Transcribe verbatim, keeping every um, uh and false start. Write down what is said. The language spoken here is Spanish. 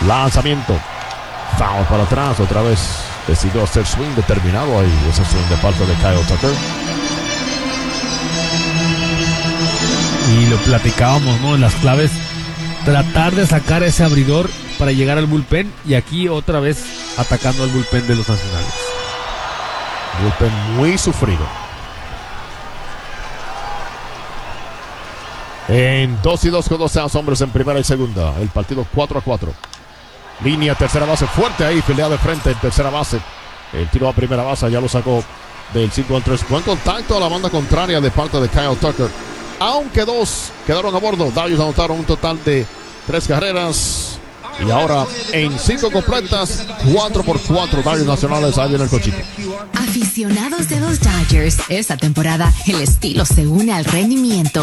Lanzamiento. Foul para atrás. Otra vez decidió hacer swing determinado ahí. Ese swing de parte de Kyle Tucker. Y lo platicábamos, ¿no? En las claves. Tratar de sacar ese abridor para llegar al bullpen. Y aquí otra vez atacando al bullpen de los Nacionales. Bullpen muy sufrido. En dos y dos con dos hombres en primera y segunda. El partido cuatro a cuatro. Línea tercera base fuerte ahí. Filea de frente en tercera base. El tiro a primera base ya lo sacó del cinco al tres. Buen contacto a la banda contraria de parte de Kyle Tucker. Aunque dos quedaron a bordo. Dodgers anotaron un total de tres carreras. Y ahora en cinco completas, cuatro por cuatro Dodgers Nacionales. Ahí viene el cochito. Aficionados de los Dodgers, esta temporada el estilo se une al rendimiento.